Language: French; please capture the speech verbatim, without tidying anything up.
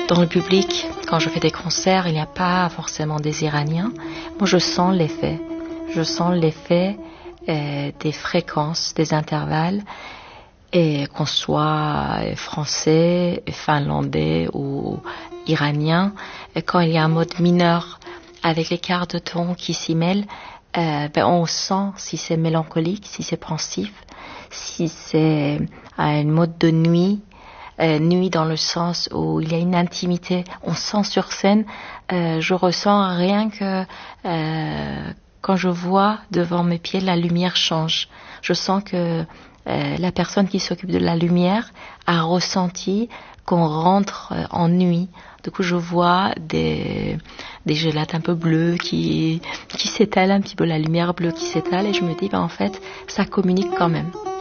dans le public, quand je fais des concerts, il n'y a pas forcément des Iraniens. Moi, je sens l'effet. Je sens l'effet euh, des fréquences, des intervalles, et qu'on soit français, finlandais ou iranien, et quand il y a un mode mineur avec les quarts de ton qui s'y mêlent, euh, ben on sent si c'est mélancolique, si c'est pensif, si c'est un mode de nuit, euh, nuit dans le sens où il y a une intimité, on sent sur scène, euh, je ressens rien que euh, quand je vois devant mes pieds, la lumière change. Je sens que euh, la personne qui s'occupe de la lumière a ressenti qu'on rentre euh, en nuit. Du coup, je vois des, des gelates un peu bleues qui, qui s'étalent un petit peu, la lumière bleue qui s'étale, et je me dis, ben, en fait, ça communique quand même.